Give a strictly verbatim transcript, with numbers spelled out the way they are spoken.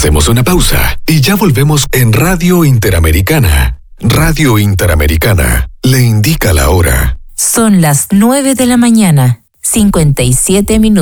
Hacemos una pausa y ya volvemos en Radio Interamericana. Radio Interamericana le indica la hora. Son las nueve de la mañana, cincuenta y siete minutos.